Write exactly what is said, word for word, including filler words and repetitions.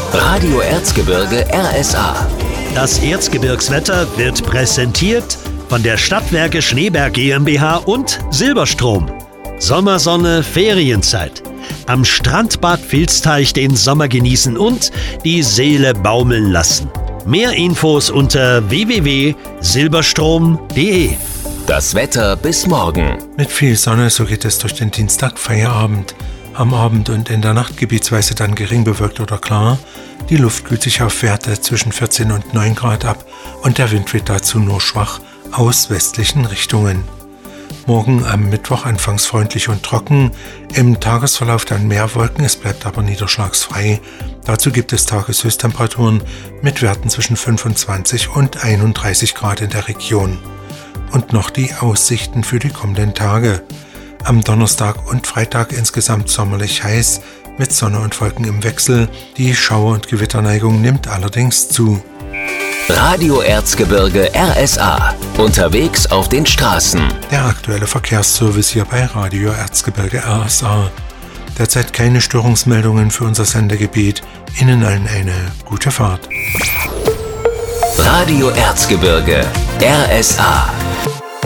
Radio Erzgebirge R S A. Das Erzgebirgswetter wird präsentiert von der Stadtwerke Schneeberg GmbH und Silberstrom. Sommersonne, Ferienzeit. Am Strandbad Vilsteich den Sommer genießen und die Seele baumeln lassen. Mehr Infos unter w w w punkt silberstrom punkt de. Das Wetter bis morgen. Mit viel Sonne, so geht es durch den Dienstag Feierabend. Am Abend und in der Nacht gebietsweise dann gering bewölkt oder klar. Die Luft kühlt sich auf Werte zwischen vierzehn und neun Grad ab und der Wind weht dazu nur schwach aus westlichen Richtungen. Morgen am Mittwoch anfangs freundlich und trocken, im Tagesverlauf dann mehr Wolken, es bleibt aber niederschlagsfrei. Dazu gibt es Tageshöchsttemperaturen mit Werten zwischen fünfundzwanzig und einunddreißig Grad in der Region. Und noch die Aussichten für die kommenden Tage. Am Donnerstag und Freitag insgesamt sommerlich heiß, mit Sonne und Wolken im Wechsel. Die Schauer- und Gewitterneigung nimmt allerdings zu. Radio Erzgebirge R S A. Unterwegs auf den Straßen. Der aktuelle Verkehrsservice hier bei Radio Erzgebirge R S A. Derzeit keine Störungsmeldungen für unser Sendegebiet. Ihnen allen eine gute Fahrt. Radio Erzgebirge R S A.